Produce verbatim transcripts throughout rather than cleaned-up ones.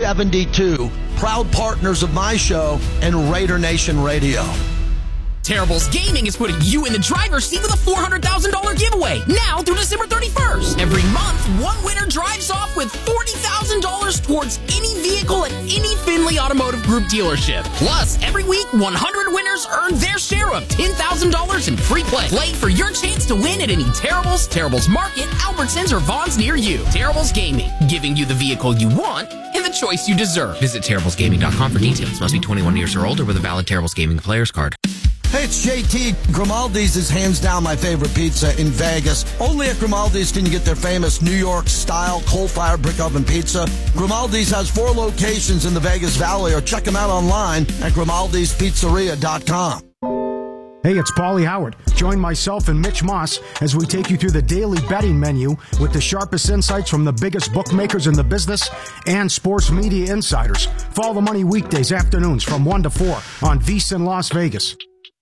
seventy-two, proud partners of my show and Raider Nation Radio. Terribles Gaming is putting you in the driver's seat with a four hundred thousand dollars giveaway now through December thirty-first. Every month, one winner drives off with forty thousand dollars towards any vehicle at any Finley Automotive Group dealership. Plus, every week, one hundred winners earn their share of ten thousand dollars in free play. Play for your chance to win at any Terribles, Terribles Market, Albertsons, or Vaughn's near you. Terribles Gaming, giving you the vehicle you want and the choice you deserve. Visit Terribles Gaming dot com for details. Must be twenty-one years or older with a valid Terribles Gaming player's card. Hey, it's J T. Grimaldi's is hands down my favorite pizza in Vegas. Only at Grimaldi's can you get their famous New York-style coal-fired brick oven pizza. Grimaldi's has four locations in the Vegas Valley, or check them out online at grimaldis pizzeria dot com. Hey, it's Paulie Howard. Join myself and Mitch Moss as we take you through the daily betting menu with the sharpest insights from the biggest bookmakers in the business and sports media insiders. Follow the money weekdays afternoons from one to four on VSiN Las Vegas.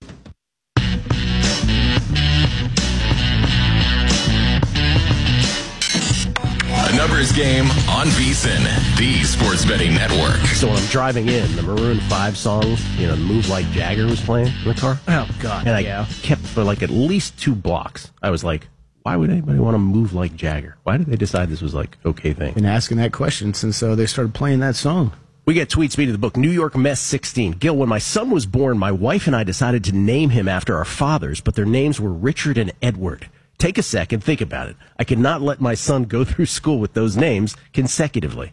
A numbers game on VSiN, the sports betting network. So when I'm driving in, the Maroon five song, you know, Move Like Jagger was playing in the car. Oh, God, And I yeah. kept for like at least two blocks. I was like, why would anybody want to move like Jagger? Why did they decide this was like okay thing? Been asking that question since uh, they started playing that song. We get tweet speed of the book, New York Mess sixteen. Gil, when my son was born, my wife and I decided to name him after our fathers, but their names were Richard and Edward. Take a second, think about it. I cannot let my son go through school with those names consecutively.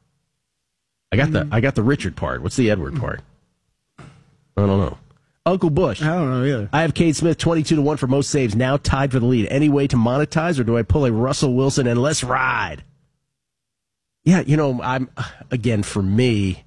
I got the I got the Richard part. What's the Edward part? I don't know. Uncle Bush. I don't know either. I have Cade Smith twenty-two to one for most saves, now tied for the lead. Any way to monetize, or do I pull a Russell Wilson and let's ride? Yeah, you know, I'm again for me.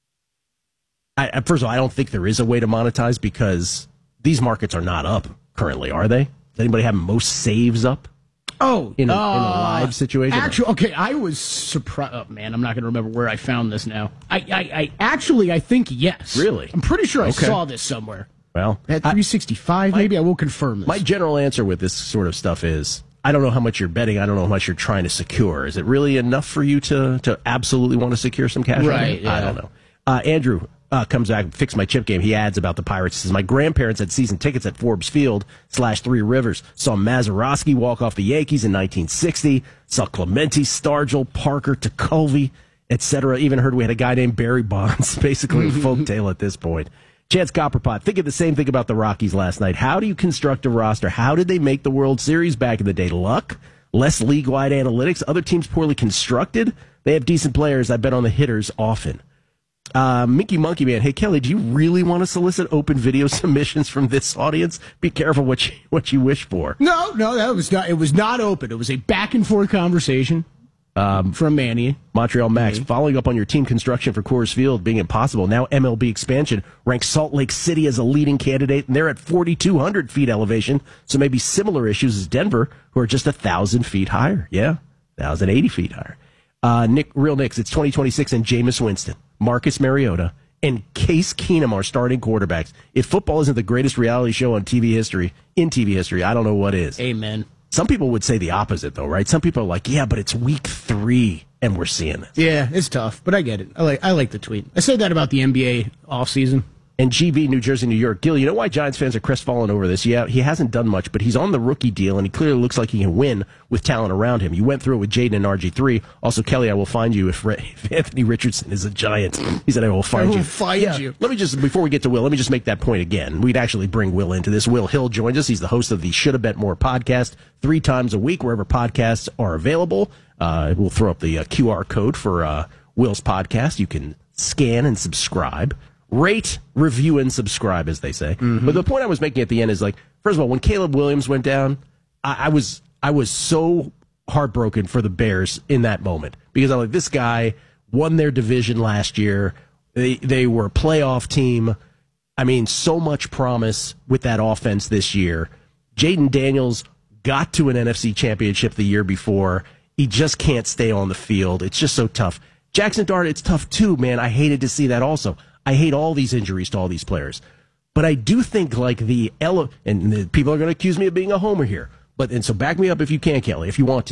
I, first of all, I don't think there is a way to monetize because these markets are not up currently, are they? Does anybody have most saves up? Oh, in a, uh, in a live situation? Actually, okay, I was surprised. Oh, man, I'm not going to remember where I found this now. I, I, I actually, I think yes. Really? I'm pretty sure I Okay. saw this somewhere. Well, At three sixty-five, I, maybe I will confirm this. My general answer with this sort of stuff is, I don't know how much you're betting. I don't know how much you're trying to secure. Is it really enough for you to to absolutely want to secure some cash? Right. Yeah. I don't know. Uh, Andrew uh, comes back, fix my chip game. He adds about the Pirates. He says, my grandparents had season tickets at Forbes Field slash Three Rivers. Saw Mazeroski walk off the Yankees in nineteen sixty. Saw Clemente, Stargell, Parker, Tekulve, et cetera. Even heard we had a guy named Barry Bonds. Basically a folk tale at this point. Chance Copperpot, thinking the same thing about the Rockies last night. How do you construct a roster? How did they make the World Series back in the day? Luck? Less league-wide analytics? Other teams poorly constructed? They have decent players. I bet on the hitters often. Uh, Mickey Monkey Man, hey, Kelly, do you really want to solicit open video submissions from this audience? Be careful what you, what you wish for. No, no, that was not. It was not open. It was a back and forth conversation um, from Manny. Montreal Max, Mm-hmm. following up on your team construction for Coors Field being impossible. Now M L B expansion ranks Salt Lake City as a leading candidate, and they're at forty-two hundred feet elevation, so maybe similar issues as Denver, who are just one thousand feet higher. Yeah, one thousand eighty feet higher. Uh, Nick, Real Knicks, it's twenty twenty-six, and Jameis Winston, Marcus Mariota, and Case Keenum are starting quarterbacks. If football isn't the greatest reality show on T V history, in T V history, I don't know what is. Amen. Some people would say the opposite, though, right? Some people are like, yeah, but it's week three, and we're seeing this. Yeah, it's tough, but I get it. I like I like the tweet. I said that about the N B A offseason. And G B, New Jersey, New York. Gil, you know why Giants fans are crestfallen over this? Yeah, he hasn't done much, but he's on the rookie deal, and he clearly looks like he can win with talent around him. You went through it with Jaden and R G three. Also, Kelly, I will find you if, if Anthony Richardson is a Giant. He said, I will find I will you. find yeah. you. Let me just, before we get to Will, let me just make that point again. We'd actually bring Will into this. Will Hill joins us. He's the host of the Shoulda Bet More podcast three times a week, wherever podcasts are available. Uh, we'll throw up the uh, Q R code for uh, Will's podcast. You can scan and subscribe. Rate, review, and subscribe, as they say. Mm-hmm. But the point I was making at the end is, like, first of all, when Caleb Williams went down, I, I was I was so heartbroken for the Bears in that moment. Because I'm like, this guy won their division last year. They, they were a playoff team. I mean, so much promise with that offense this year. Jaden Daniels got to an N F C championship the year before. He just can't stay on the field. It's just so tough. Jackson Dart, it's tough too, man. I hated to see that also. I hate all these injuries to all these players. But I do think, like, the ele- and the people are going to accuse me of being a homer here. But and so back me up if you can, Kelly, if you want to.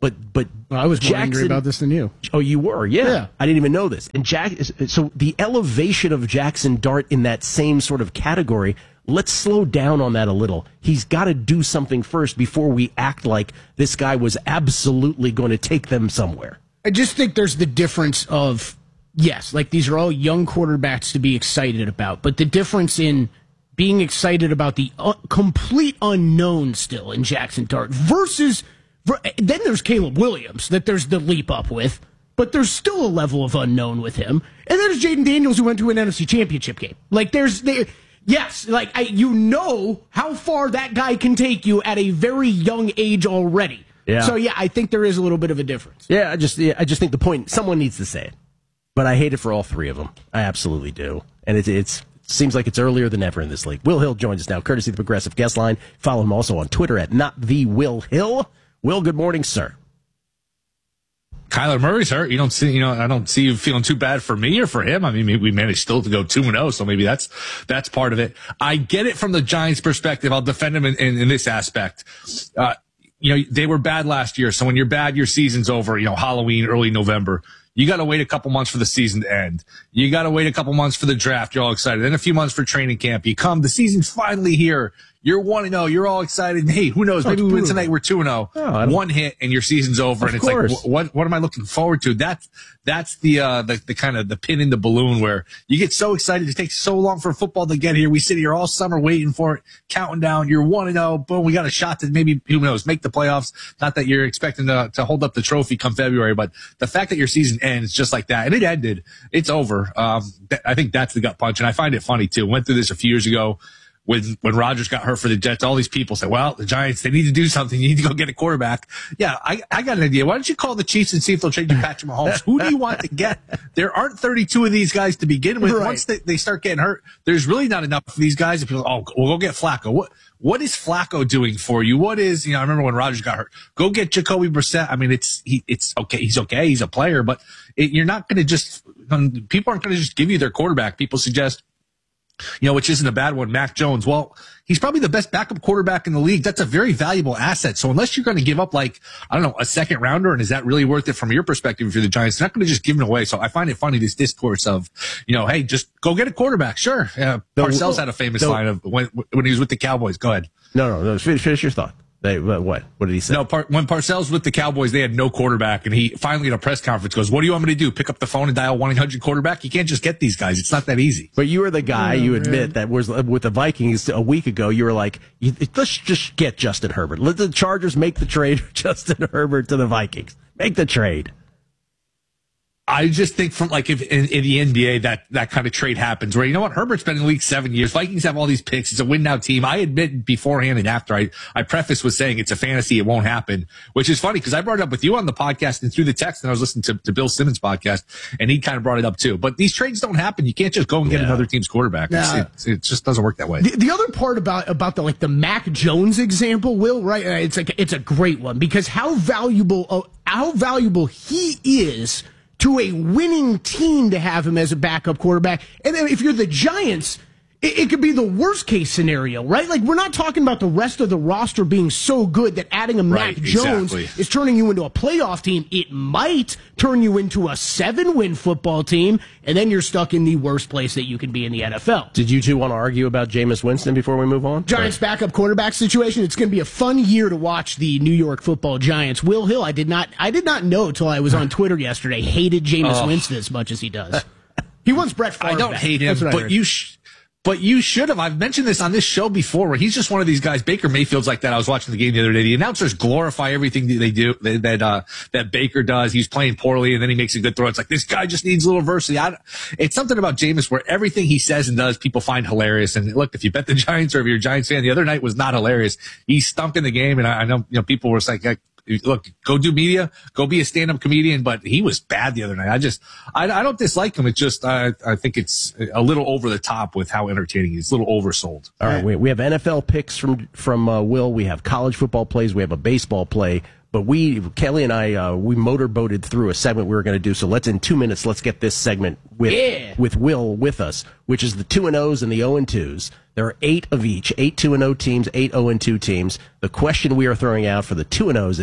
But but well, I was more Jackson, angry about this than you. Oh, you were, yeah. yeah. I didn't even know this. And Jack, so the elevation of Jackson Dart in that same sort of category. Let's slow down on that a little. He's got to do something first before we act like this guy was absolutely going to take them somewhere. I just think there's the difference of, yes, like these are all young quarterbacks to be excited about, but the difference in being excited about the uh, complete unknown still in Jackson Dart versus, then there's Caleb Williams that there's the leap up with, but there's still a level of unknown with him. And there's Jaden Daniels who went to an N F C Championship game. Like there's, there, yes, like I, you know how far that guy can take you at a very young age already. Yeah. So yeah, I think there is a little bit of a difference. Yeah, I just, yeah, I just think the point, someone needs to say it, but I hate it for all three of them. I absolutely do, and it's it's. Seems like it's earlier than ever in this league. Will Hill joins us now, courtesy of the Progressive Guest Line. Follow him also on Twitter at not the Will Hill. Will, good morning, sir. Kyler Murray's hurt. You don't see, you know, I don't see you feeling too bad for me or for him. I mean, we managed still to go two and oh, so maybe that's that's part of it. I get it from the Giants' perspective. I'll defend them in, in, in this aspect. Uh, you know, they were bad last year, so when you're bad, your season's over. You know, Halloween, early November. You got to wait a couple months for the season to end. You got to wait a couple months for the draft. You're all excited. Then a few months for training camp. You come, the season's finally here. You're one and oh. You're all excited. And hey, who knows? Maybe we win tonight. We're two and oh. One hit and your season's over. And it's like, what, what am I looking forward to? That's, that's the, uh, the, the kind of the pin in the balloon where you get so excited. It takes so long for football to get here. We sit here all summer waiting for it, counting down. You're one and oh. Boom. We got a shot to maybe, who knows, make the playoffs. Not that you're expecting to, to hold up the trophy come February, but the fact that your season ends just like that, and it ended, it's over. Um, th- I think that's the gut punch. And I find it funny too. Went through this a few years ago. When, when Rodgers got hurt for the Jets, all these people said, well, the Giants, they need to do something. You need to go get a quarterback. Yeah, I, I got an idea. Why don't you call the Chiefs and see if they'll trade you Patrick Mahomes? Who do you want to get? There aren't thirty-two of these guys to begin with. Right. Once they, they start getting hurt, there's really not enough of these guys. If people, oh, we'll go get Flacco. What, what is Flacco doing for you? What is, you know, I remember when Rodgers got hurt. Go get Jacoby Brissett. I mean, it's, he, it's okay. He's okay. He's a player, but it, you're not going to just, people aren't going to just give you their quarterback. People suggest, you know, which isn't a bad one, Mac Jones. Well, he's probably the best backup quarterback in the league. That's a very valuable asset. So unless you're going to give up, like, I don't know, a second rounder, and is that really worth it from your perspective if you're the Giants? They're not going to just give him away. So I find it funny, this discourse of, you know, hey, just go get a quarterback. Sure. Yeah, Parcells had a famous line of when, when he was with the Cowboys. Go ahead. No, no, no. Finish, finish your thought. They, what? What did he say? No, par, when Parcells was with the Cowboys, they had no quarterback, and he finally at a press conference goes, "What do you want me to do? Pick up the phone and dial one eight hundred quarterback? You can't just get these guys. It's not that easy." But you were the guy, oh, you admit, man. that was with the Vikings a week ago. You were like, "Let's just get Justin Herbert. Let the Chargers make the trade for Justin Herbert to the Vikings. Make the trade." I just think from like if in, in the N B A that that kind of trade happens where, you know what, Herbert's been in the league seven years. Vikings have all these picks. It's a win now team. I admit beforehand and after I, I preface with saying it's a fantasy. It won't happen, which is funny because I brought it up with you on the podcast and through the text, and I was listening to, to Bill Simmons' podcast and he kind of brought it up too. But these trades don't happen. You can't just go and get yeah. another team's quarterback. Nah. It's, it, it just doesn't work that way. The, the other part about, about the, like the Mac Jones example, Will, right? It's like, it's a great one because how valuable, uh, how valuable he is to a winning team to have him as a backup quarterback. And then if you're the Giants, it, it could be the worst case scenario, right? Like, we're not talking about the rest of the roster being so good that adding a right, Mac Jones exactly. is turning you into a playoff team. It might turn you into a seven-win football team, and then you're stuck in the worst place that you can be in the N F L. Did you two want to argue about Jameis Winston before we move on? Giants backup quarterback situation. It's going to be a fun year to watch the New York Football Giants. Will Hill, I did not, I did not know till I was on Twitter yesterday, hated Jameis oh. Winston as much as he does. He wants Brett Favre. I don't back. hate him, but you. Sh- But you should have. I've mentioned this on this show before where he's just one of these guys. Baker Mayfield's like that. I was watching the game the other day. The announcers glorify everything that they do, that, that, uh, that Baker does. He's playing poorly and then he makes a good throw. It's like, this guy just needs a little adversity. I, it's something about Jameis where everything he says and does, people find hilarious. And look, if you bet the Giants or if you're a Giants fan, the other night was not hilarious. He stunk in the game. And I, I know, you know, people were like, look, go do media, go be a stand-up comedian, but he was bad the other night. I just, I, I don't dislike him. It's just, I, I think it's a little over the top with how entertaining he is. A little oversold. All right, we, we have N F L picks from from uh, Will. We have college football plays. We have a baseball play. But we, Kelly and I, uh, we motorboated through a segment we were going to do. So let's, in two minutes, let's get this segment with yeah. with Will with us, which is the two and O's and the O and twos. There are eight of each, eight two and O teams, eight O and two teams. The question we are throwing out for the two and O's is,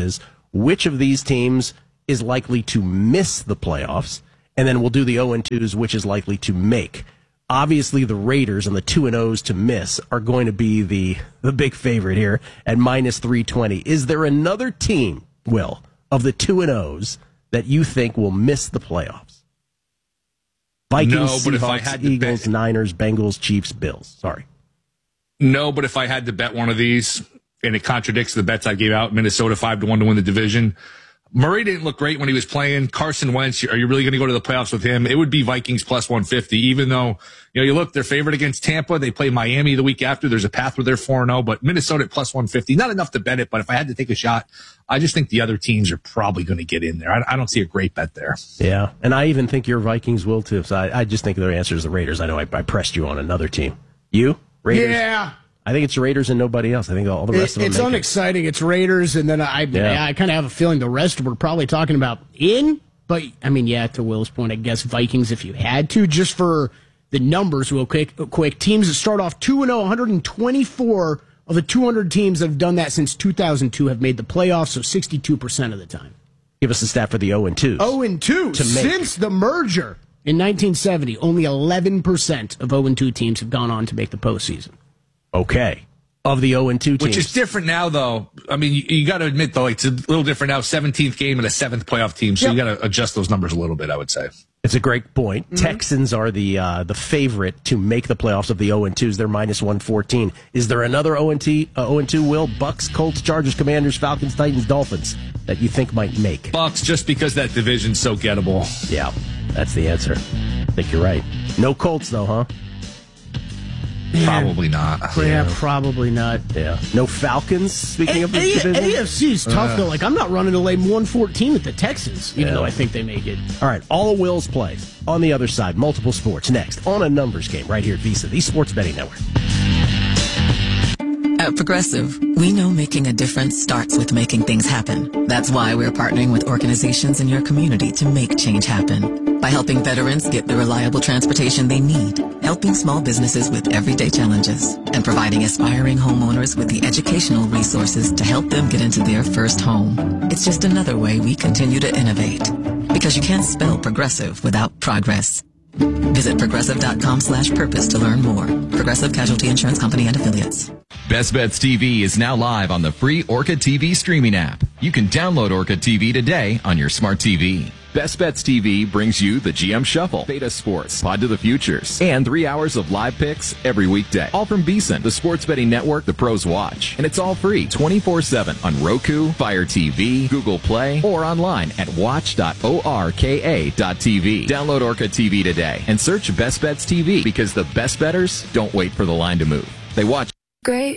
which of these teams is likely to miss the playoffs, and then we'll do the oh and twos, which is likely to make. Obviously, the Raiders and the two and ohs to miss are going to be the, the big favorite here at minus three twenty. Is there another team, Will, of the two and ohs that you think will miss the playoffs? Vikings, no, but Seahawks, if I had to Eagles, bet, Niners, Bengals, Chiefs, Bills. Sorry. No, but if I had to bet one of these, and it contradicts the bets I gave out, Minnesota five to one to win the division. Murray didn't look great when he was playing. Carson Wentz, are you really going to go to the playoffs with him? It would be Vikings plus one fifty, even though, you know, you look, they're favored against Tampa. They play Miami the week after. There's a path where they're four and oh, but Minnesota at plus one fifty, not enough to bet it, but if I had to take a shot, I just think the other teams are probably going to get in there. I, I don't see a great bet there. Yeah, and I even think your Vikings will too. So I, I just think their answer is the Raiders. I know I, I pressed you on another team. You? Raiders? Yeah. I think it's Raiders and nobody else. I think all the rest it, of them It's make unexciting. It. It's Raiders, and then I Yeah. I kind of have a feeling the rest we're probably talking about in. But, I mean, yeah, to Will's point, I guess Vikings if you had to, just for the numbers real quick. quick. Teams that start off two and oh, one hundred twenty-four of the two hundred teams that have done that since two thousand two have made the playoffs, so sixty-two percent of the time. Give us a stat for the oh and twos. oh and two To make. Since the merger in nineteen seventy, only eleven percent of oh and two teams have gone on to make the postseason. Okay. Of the oh and two teams. Which is different now, though. I mean, you, you got to admit, though, it's a little different now. seventeenth game and a seventh playoff team, so Yep. you got to adjust those numbers a little bit, I would say. It's a great point. Mm-hmm. Texans are the uh, the favorite to make the playoffs of the oh and twos. They're minus one fourteen. Is there another oh and two, uh, oh and two, Will? Bucks, Colts, Chargers, Commanders, Falcons, Titans, Dolphins that you think might make? Bucks, just because that division's so gettable. Yeah, that's the answer. I think you're right. No Colts, though, huh? Probably not. Yeah, yeah, probably not. Yeah. No Falcons, speaking A- of the A- division? A F C is tough, Uh. though. Like, I'm not running to lay one fourteen with the Texans, even Yeah. though I think they make it. All right, all of Will's plays. On the other side, multiple sports. Next, on a numbers game right here at Visa, the Sports Betting Network. At Progressive, we know making a difference starts with making things happen. That's why we're partnering with organizations in your community to make change happen. By helping veterans get the reliable transportation they need, helping small businesses with everyday challenges, and providing aspiring homeowners with the educational resources to help them get into their first home. It's just another way we continue to innovate. Because you can't spell progressive without progress. Visit progressive.com slash purpose to learn more. Progressive Casualty Insurance Company and Affiliates. Best Bets T V is now live on the free Orca T V streaming app. You can download Orca T V today on your smart T V. Best Bets T V brings you the G M Shuffle, Beta Sports, Pod to the Futures, and three hours of live picks every weekday. All from VSiN, the sports betting network the pros watch. And it's all free twenty-four seven on Roku, Fire T V, Google Play, or online at watch dot orka dot t v. Download Orca T V today and search Best Bets T V because the best bettors don't wait for the line to move. They watch. Great